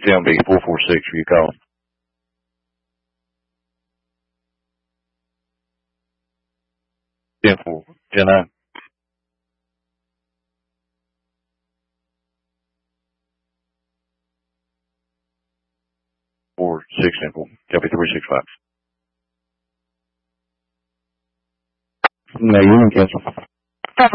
Down B 446 for your call. Ten 4, 10 9. 4 6 10 4. Copy 365. No, you can cancel.